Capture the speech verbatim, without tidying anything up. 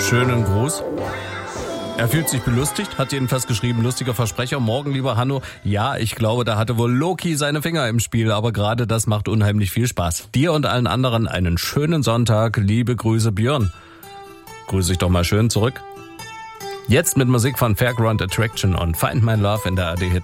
Schönen Gruß. Er fühlt sich belustigt, hat jedenfalls geschrieben, lustiger Versprecher. Morgen, lieber Hanno. Ja, ich glaube, da hatte wohl Loki seine Finger im Spiel, aber gerade das macht unheimlich viel Spaß. Dir und allen anderen einen schönen Sonntag. Liebe Grüße, Björn. Grüße ich doch mal schön zurück. Jetzt mit Musik von Fairground Attraction und Find My Love in der A D Hit